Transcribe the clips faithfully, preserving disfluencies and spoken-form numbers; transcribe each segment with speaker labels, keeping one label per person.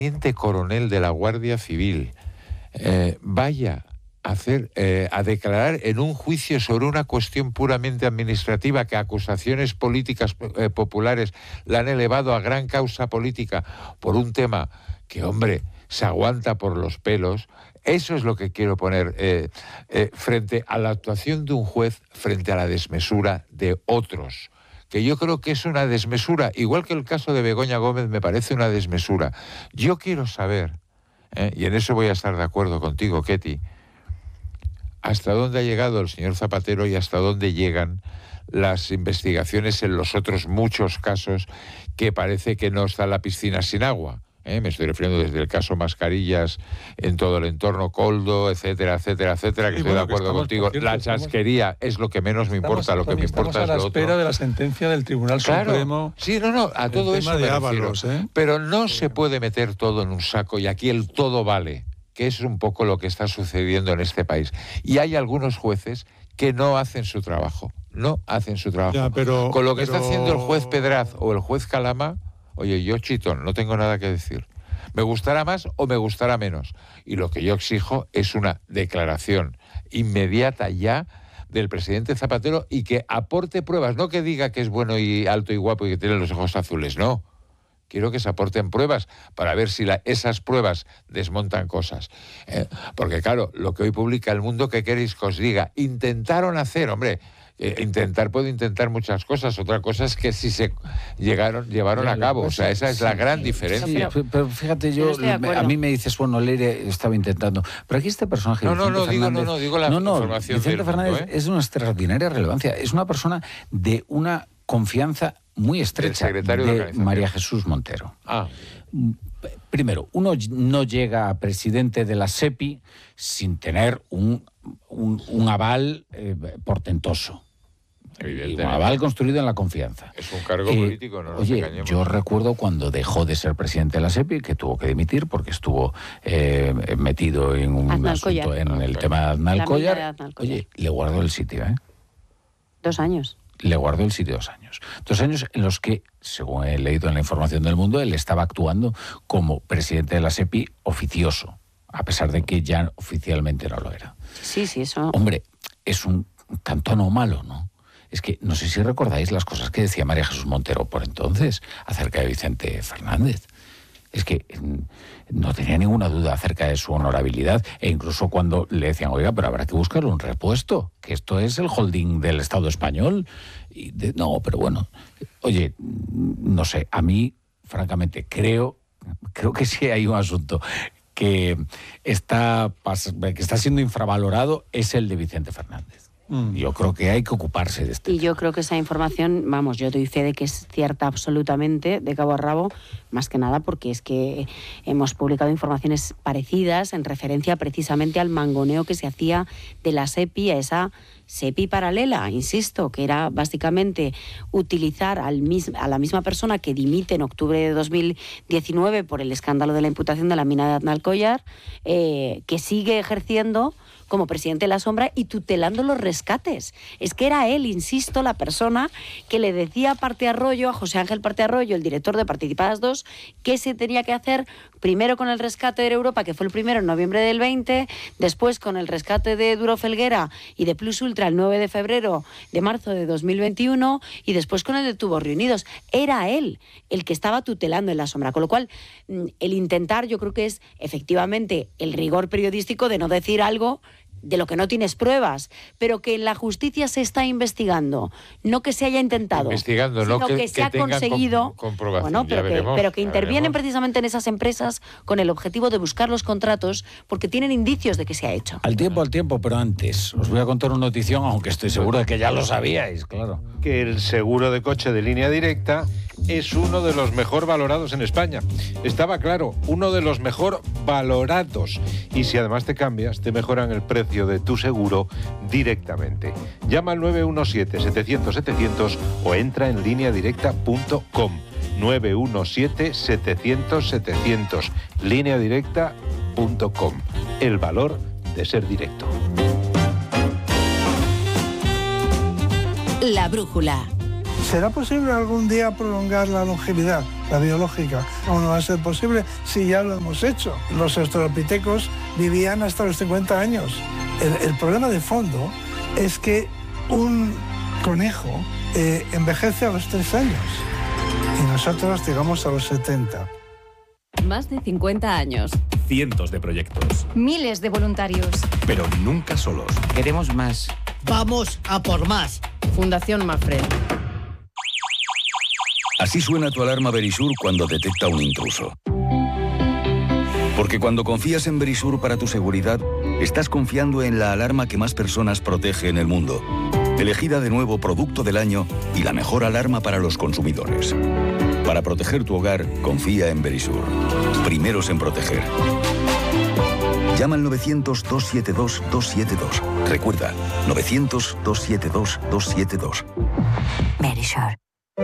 Speaker 1: teniente coronel de la Guardia Civil eh, vaya a hacer, eh, a declarar en un juicio sobre una cuestión puramente administrativa que acusaciones políticas eh, populares la han elevado a gran causa política por un tema que, hombre, se aguanta por los pelos. Eso es lo que quiero poner eh, eh, frente a la actuación de un juez, frente a la desmesura de otros, que yo creo que es una desmesura, igual que el caso de Begoña Gómez me parece una desmesura. Yo quiero saber, eh, y en eso voy a estar de acuerdo contigo, Ketty, hasta dónde ha llegado el señor Zapatero y hasta dónde llegan las investigaciones en los otros muchos casos que parece que no está la piscina sin agua. ¿Eh? Me estoy refiriendo desde el caso Mascarillas en todo el entorno, Coldo, etcétera, etcétera, etcétera, que sí, estoy bueno, de acuerdo estamos, contigo. Cierto, la chasquería estamos, es lo que menos me importa, lo que me importa es lo otro. Estamos a la espera
Speaker 2: de la sentencia del Tribunal
Speaker 1: claro,
Speaker 2: Supremo.
Speaker 1: Sí, no, no, a todo eso me
Speaker 2: Ábalos,
Speaker 1: refiero.
Speaker 2: ¿eh?
Speaker 1: Pero no se puede meter todo en un saco y aquí el todo vale, que es un poco lo que está sucediendo en este país. Y hay algunos jueces que no hacen su trabajo, no hacen su trabajo.
Speaker 2: Ya, pero,
Speaker 1: Con lo que
Speaker 2: pero...
Speaker 1: está haciendo el juez Pedraz o el juez Calama, oye, yo, Chitón, no tengo nada que decir. Me gustará más o me gustará menos. Y lo que yo exijo es una declaración inmediata ya del presidente Zapatero y que aporte pruebas, no que diga que es bueno y alto y guapo y que tiene los ojos azules, no. Quiero que se aporten pruebas para ver si la, esas pruebas desmontan cosas. Eh, porque claro, lo que hoy publica El Mundo, ¿qué queréis que os diga? Intentaron hacer, hombre... Eh, intentar puedo intentar muchas cosas, otra cosa es que si se llegaron llevaron a cabo, o sea, esa es la gran diferencia.
Speaker 3: Sí, pero fíjate, yo a mí me dices, bueno, Leire estaba intentando, pero aquí este personaje
Speaker 1: no, no,
Speaker 3: Vicente
Speaker 1: no,
Speaker 3: Fernández,
Speaker 1: digo, no, no, digo la
Speaker 3: no, no,
Speaker 1: información
Speaker 3: Vicente
Speaker 1: del
Speaker 3: Fernández
Speaker 1: mundo, ¿eh?
Speaker 3: es de una extraordinaria relevancia, es una persona de una confianza muy estrecha de, de María Jesús Montero.
Speaker 1: Ah.
Speaker 3: Primero, uno no llega a presidente de la SEPI sin tener un, un, un aval eh, portentoso. Un aval construido en la confianza.
Speaker 1: Es un cargo
Speaker 3: eh,
Speaker 1: político, no nos
Speaker 3: Oye,
Speaker 1: engañemos.
Speaker 3: yo recuerdo cuando dejó de ser presidente de la SEPI, que tuvo que dimitir porque estuvo eh, metido en un
Speaker 4: Aznar
Speaker 3: asunto,
Speaker 4: Collar.
Speaker 3: en el tema de Aznar Collar.
Speaker 4: de Aznar Collar.
Speaker 3: Oye, le guardó el sitio, ¿eh?
Speaker 4: Dos años.
Speaker 3: Le guardó el sitio dos años. Dos años en los que, según he leído en la información del Mundo, él estaba actuando como presidente de la SEPI oficioso, a pesar de que ya oficialmente no lo era.
Speaker 4: Sí, sí, eso...
Speaker 3: Hombre, es un tanto malo, ¿no? Es que no sé si recordáis las cosas que decía María Jesús Montero por entonces acerca de Vicente Fernández. Es que no tenía ninguna duda acerca de su honorabilidad, e incluso cuando le decían, oiga, pero habrá que buscarle un repuesto, que esto es el holding del Estado español. Y de, no, pero bueno, oye, no sé, a mí, francamente, creo, creo que sí hay un asunto que está, que está siendo infravalorado, es el de Vicente Fernández. Yo creo que hay que ocuparse de este
Speaker 4: Y
Speaker 3: tema.
Speaker 4: yo creo que esa información, vamos, yo doy fe de que es cierta absolutamente, de cabo a rabo, más que nada porque es que hemos publicado informaciones parecidas en referencia precisamente al mangoneo que se hacía de la SEPI a esa SEPI paralela, insisto, que era básicamente utilizar al mis, a la misma persona que dimite en octubre de dos mil diecinueve por el escándalo de la imputación de la mina de Aznar Collar, eh, que sigue ejerciendo como presidente de la sombra y tutelando los rescates. Es que era él, insisto, la persona que le decía a Parte Arroyo, a José Ángel Parte Arroyo, el director de Participadas dos, qué se tenía que hacer primero con el rescate de Europa, que fue el primero en noviembre del veinte, después con el rescate de Duro Felguera y de Plus Ultra el nueve de febrero de marzo de dos mil veintiuno y después con el de Tubos Reunidos. Era él el que estaba tutelando en la sombra, con lo cual el intentar, yo creo que es efectivamente el rigor periodístico de no decir algo de lo que no tienes pruebas, pero que en la justicia se está investigando, no que se haya intentado,
Speaker 1: investigando,
Speaker 4: sino
Speaker 1: no que,
Speaker 4: que se
Speaker 1: que
Speaker 4: ha conseguido,
Speaker 1: com comprobación.
Speaker 4: bueno, pero,
Speaker 1: ya
Speaker 4: que,
Speaker 1: veremos,
Speaker 4: pero que
Speaker 1: ya
Speaker 4: intervienen
Speaker 1: veremos.
Speaker 4: precisamente en esas empresas con el objetivo de buscar los contratos porque tienen indicios de que se ha hecho.
Speaker 3: Al tiempo, al tiempo, pero antes os voy a contar una notición, aunque estoy seguro de que ya lo sabíais, claro.
Speaker 5: Que el seguro de coche de Línea Directa es uno de los mejor valorados en España. Estaba claro, uno de los mejor valorados. Y si además te cambias, te mejoran el precio de tu seguro directamente. Llama al nueve uno siete, setecientos, setecientos o entra en línea directa punto com. nueve uno siete, setecientos, setecientos. línea directa punto com. El valor de ser directo.
Speaker 6: La brújula.
Speaker 7: ¿Será posible algún día prolongar la longevidad?
Speaker 2: la biológica. ¿Cómo no va a ser posible si ya lo hemos hecho? Los australopitecos vivían hasta los cincuenta años. El, el problema de fondo es que un conejo eh, envejece a los tres años y nosotros llegamos a los setenta.
Speaker 6: Más de cincuenta años.
Speaker 7: Cientos de proyectos.
Speaker 6: Miles de voluntarios.
Speaker 7: Pero nunca solos.
Speaker 8: Queremos más.
Speaker 9: Vamos a por más.
Speaker 6: Fundación Mafre.
Speaker 10: Así suena tu alarma Verisur cuando detecta un intruso. Porque cuando confías en Verisur para tu seguridad, estás confiando en la alarma que más personas protege en el mundo. Elegida de nuevo Producto del Año y la mejor alarma para los consumidores. Para proteger tu hogar, confía en Verisur. Primeros en proteger. Llama al novecientos, dos siete dos, dos siete dos. Recuerda, novecientos, dos siete dos, dos siete dos.
Speaker 11: Verisur.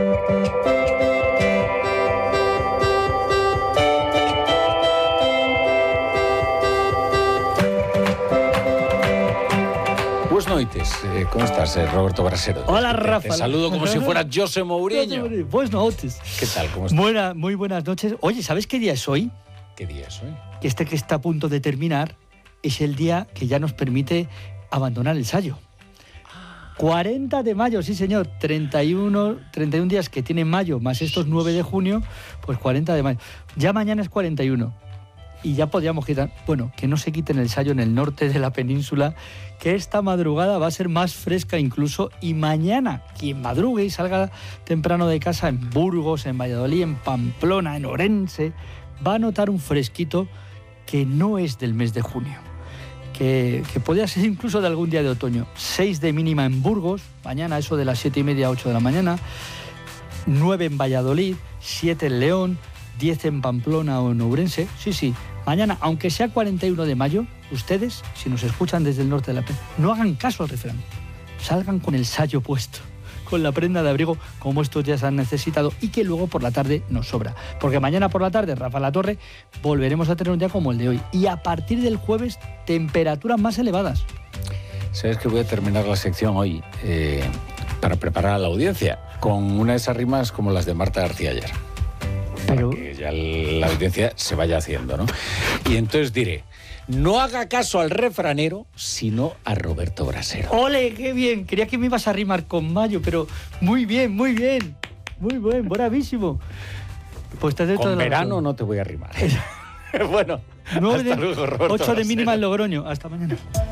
Speaker 3: Buenas noches, eh, ¿cómo estás, eh, Roberto Brasero?
Speaker 9: Hola,
Speaker 3: te,
Speaker 9: Rafa.
Speaker 3: Te saludo como si fuera José Mourinho.
Speaker 9: Buenas noches.
Speaker 3: ¿Qué tal? ¿Cómo estás?
Speaker 9: Buena, muy buenas noches. Oye, ¿sabes qué día es hoy?
Speaker 3: ¿Qué día es hoy?
Speaker 9: Que este que está a punto de terminar es el día que ya nos permite abandonar el Sayo. cuarenta de mayo, sí señor, treinta y uno, treinta y uno días que tiene mayo, más estos nueve de junio, pues cuarenta de mayo. Ya mañana es cuarenta y uno. Y ya podríamos quitar, bueno, que no se quiten el Sayo en el norte de la península, que esta madrugada va a ser más fresca incluso, y mañana quien madrugue y salga temprano de casa en Burgos, en Valladolid, en Pamplona, en Orense, va a notar un fresquito que no es del mes de junio, que, que podría ser incluso de algún día de otoño. seis de mínima en Burgos, mañana eso de las siete y media a ocho de la mañana, nueve en Valladolid, siete en León, diez en Pamplona o en Ourense. Sí, sí, mañana, aunque sea cuarenta y uno de mayo, ustedes, si nos escuchan desde el norte de la península, no hagan caso al refrán. Salgan con el Sayo puesto, con la prenda de abrigo como estos días han necesitado y que luego por la tarde nos sobra. Porque mañana por la tarde, Rafa La Torre, volveremos a tener un día como el de hoy. Y a partir del jueves, temperaturas más elevadas.
Speaker 3: Sabes que voy a terminar la sección hoy eh, para preparar a la audiencia con una de esas rimas como las de Marta García ayer. Pero... Para que ya la audiencia se vaya haciendo, ¿no? Y entonces diré, no haga caso al refranero, sino a Roberto Brasero.
Speaker 9: ¡Ole, qué bien! Creía que me ibas a rimar con mayo, pero muy bien, muy bien. Muy bien, bravísimo. Pues te
Speaker 3: con de verano razón. No te voy a rimar. Bueno,
Speaker 9: hasta de, luego, Roberto ocho de mínima en Logroño. Hasta mañana.